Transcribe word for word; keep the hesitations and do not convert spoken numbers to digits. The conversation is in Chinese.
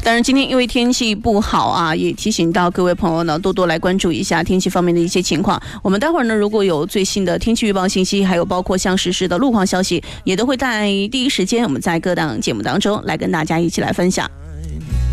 当然今天因为天气不好啊，也提醒到各位朋友呢，多多来关注一下天气方面的一些情况。我们待会儿呢，如果有最新的天气预报信息，还有包括像实时的路况消息，也都会在第一时间我们在各档节目当中来跟大家一起来分享。